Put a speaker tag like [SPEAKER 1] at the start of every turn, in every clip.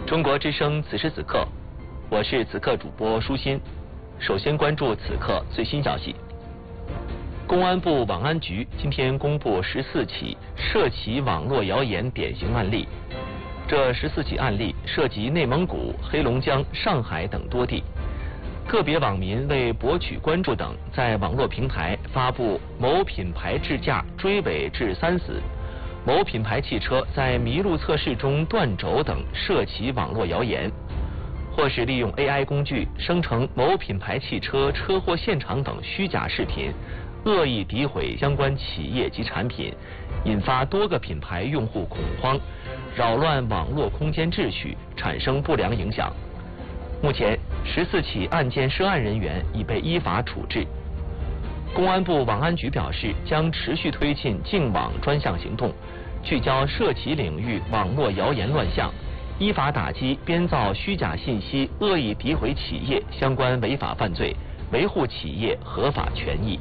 [SPEAKER 1] 中国之声此时此刻，我是此刻主播舒心。首先关注此刻最新消息。公安部网安局今天公布14起涉企网络谣言典型案例，这14起案例涉及内蒙古、黑龙江、上海等多地。个别网民为博取关注等，在网络平台发布某品牌智驾追尾致3死、某品牌汽车在麋鹿测试中断轴等涉企网络谣言，或是利用 AI 工具生成某品牌汽车车祸现场等虚假视频，恶意诋毁相关企业及产品，引发多个品牌用户恐慌，扰乱网络空间秩序，产生不良影响。目前14起案件涉案人员已被依法处置。公安部网安局表示，将持续推进净网专项行动，聚焦涉企领域网络谣言乱象，依法打击编造虚假信息、恶意诋毁企业相关违法犯罪，维护企业合法权益。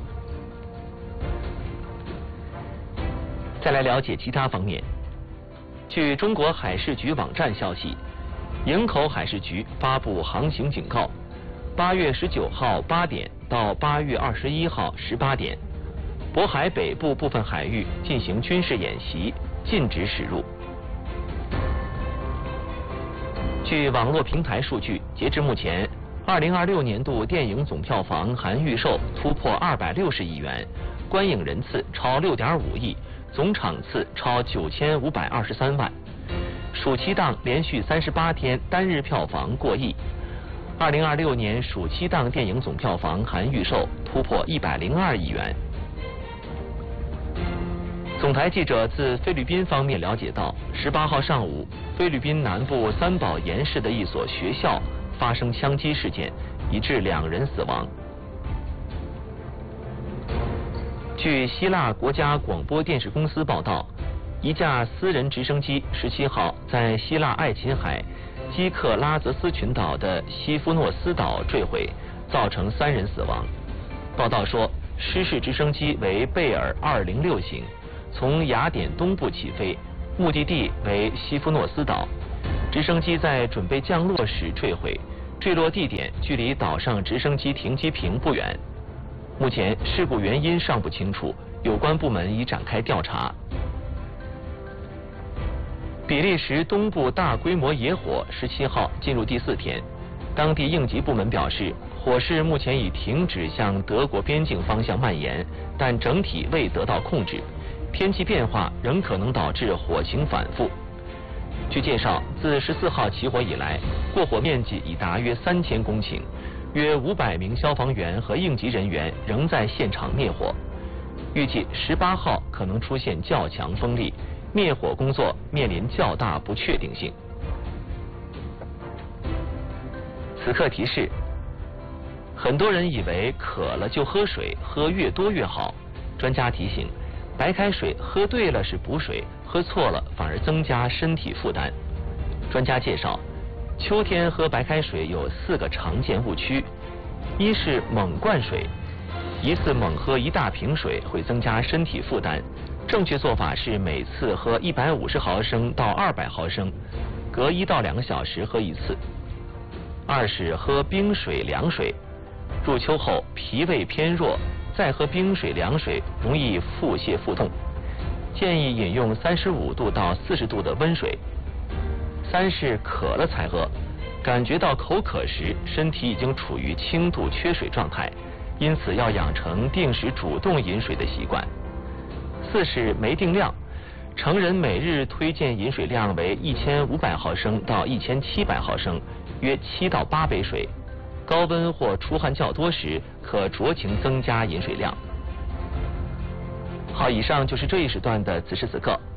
[SPEAKER 1] 再来了解其他方面。据中国海事局网站消息，营口海事局发布航行警告：8月19号8点到8月21号18点，渤海北部部分海域进行军事演习，禁止驶入。据网络平台数据，截至目前，2026年度电影总票房含预售突破260亿元，观影人次超6.5亿，总场次超9523万。暑期档连续38天单日票房过亿。2026年暑期档电影总票房含预售突破102亿元。总台记者自菲律宾方面了解到，18号上午，菲律宾南部三宝岩市的一所学校发生枪击事件，已致2人死亡。据希腊国家广播电视公司报道，一架私人直升机17号在希腊爱琴海基克拉泽斯群岛的西夫诺斯岛坠毁，造成3人死亡。报道说，失事直升机为贝尔206型，从雅典东部起飞，目的地为西夫诺斯岛。直升机在准备降落时坠毁，坠落地点距离岛上直升机停机坪不远。目前事故原因尚不清楚，有关部门已展开调查。比利时东部大规模野火17号进入第4天，当地应急部门表示，火势目前已停止向德国边境方向蔓延，但整体未得到控制。天气变化仍可能导致火情反复。据介绍，自14号起火以来，过火面积已达约3000公顷，约500名消防员和应急人员仍在现场灭火。预计18号可能出现较强风力，灭火工作面临较大不确定性。此刻提示：很多人以为渴了就喝水，喝越多越好。专家提醒，白开水喝对了是补水，喝错了反而增加身体负担。专家介绍，秋天喝白开水有4个常见误区：一是猛灌水，一次猛喝1大瓶水会增加身体负担。正确做法是每次喝150毫升到200毫升，隔1到2个小时喝一次。二是喝冰水、凉水，入秋后脾胃偏弱，再喝冰水、凉水容易腹泻腹痛，建议饮用35度到40度的温水。三是渴了才喝，感觉到口渴时，身体已经处于轻度缺水状态，因此要养成定时主动饮水的习惯。4是没定量，成人每日推荐饮水量为1500毫升到1700毫升，约7到8杯水。高温或出汗较多时，可酌情增加饮水量。好，以上就是这一时段的此时此刻。